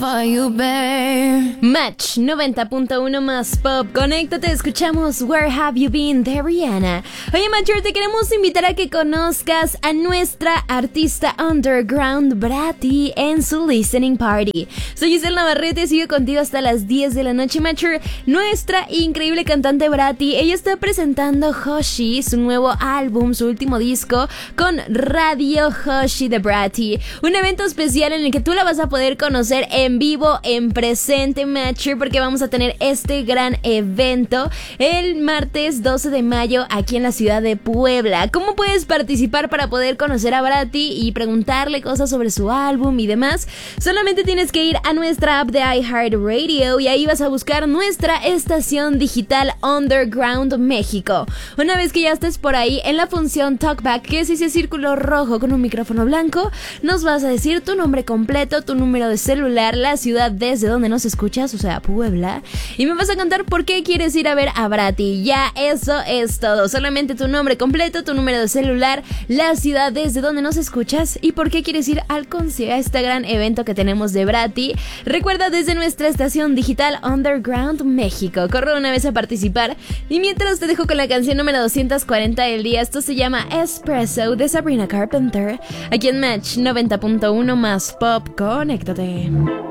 for you, babe. Match 90.1 más pop. Conéctate, escuchamos Where Have You Been de Rihanna. Oye, Mature, te queremos invitar a que conozcas a nuestra artista underground Bratty en su listening party. Soy Giselle Navarrete, sigo contigo hasta las 10 de la noche, Mature. Nuestra increíble cantante Bratty, ella está presentando Hoshi, su nuevo álbum, su último disco, con Radio Hoshi de Bratty. Un evento especial en el que tú la vas a poder conocer en vivo, en presente, Mature, porque vamos a tener este gran evento el martes 12 de mayo aquí en la ciudad de Puebla. ¿Cómo puedes participar para poder conocer a Bratty y preguntarle cosas sobre su álbum y demás? Solamente tienes que ir a nuestra app de iHeartRadio y ahí vas a buscar nuestra estación digital Underground México. Una vez que ya estés por ahí, en la función Talkback, que es ese círculo rojo con un micrófono blanco, nos vas a decir tu nombre completo, tu número de celular, la ciudad desde donde nos escuchas, o sea, Puebla, y me vas a contar por qué quieres ir a ver a Bratty. Ya, eso es todo. Solamente tu nombre completo, tu número de celular, la ciudad desde donde nos escuchas y por qué quieres ir al concierto, a este gran evento que tenemos de Bratty. Recuerda, desde nuestra estación digital Underground México. Corre una vez a participar. Y mientras te dejo con la canción número 240 del día. Esto se llama Espresso de Sabrina Carpenter, aquí en Match 90.1 más pop. Conéctate.